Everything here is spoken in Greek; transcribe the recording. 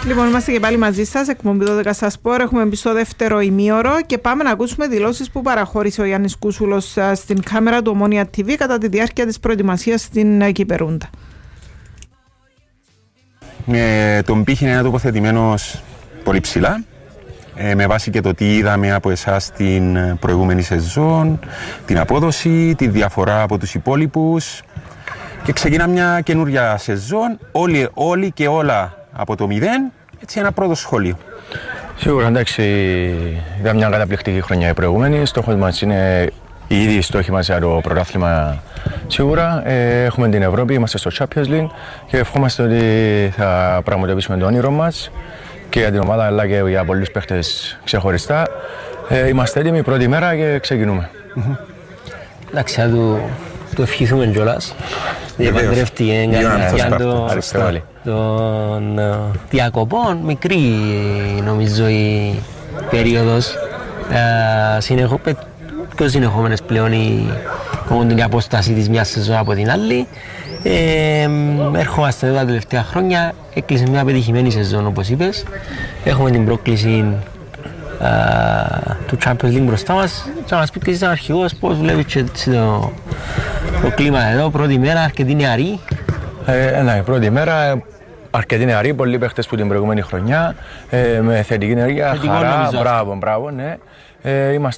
Λοιπόν, είμαστε και πάλι μαζί σας, εκπομπή 12 στα Σπορ. Έχουμε μπει στο δεύτερο ημίωρο και πάμε να ακούσουμε δηλώσεις που παραχώρησε ο Γιάννης Κούσουλος στην κάμερα του Ομόνια TV κατά τη διάρκεια της προετοιμασίας στην Κυπερούντα. Τον πύχη είναι τοποθετημένος πολύ ψηλά, με βάση και το τι είδαμε από εσάς την προηγούμενη σεζόν, την απόδοση, τη διαφορά από τους υπόλοιπους, και ξεκινά μια καινούρια σεζόν, όλοι και όλα από το μηδέν, έτσι ένα πρώτο σχόλιο. Σίγουρα, εντάξει, ήταν μια καταπληκτική χρονιά η προηγούμενη. Στόχος μας είναι ήδη στόχοι μας για το πρωτάθλημα σίγουρα. Έχουμε την Ευρώπη, είμαστε στο Champions League και ευχόμαστε ότι θα πραγματοποιήσουμε το όνειρο μας και για την ομάδα αλλά και για πολλούς παίχτες ξεχωριστά. Είμαστε έτοιμοι, πρώτη μέρα και ξεκινούμε. Εντάξει, θα του ευχηθούμε κιόλας. Διαπαντρεύτηκε των διακοπών, μικρή νομίζω η περίοδος, πιο συνεχόμενες πλέον την απόσταση της μιας σεζόν από την άλλη. Ερχόμαστε εδώ τα τελευταία χρόνια, έκλεισε μια πετυχημένη σεζόν όπως είπες. Έχουμε την πρόκληση του Champions League μπροστά μας. Θα μας πει και εσύ σαν αρχηγός πώς βλέπεις και το κλίμα εδώ, πρώτη μέρα, αρκετή νεαρή. Ναι, πρώτη μέρα, αρκετοί νεαροί, πολλοί παίχτες που την προηγούμενη χρονιά, με θετική ενέργεια, χαρά, μπράβο, ναι.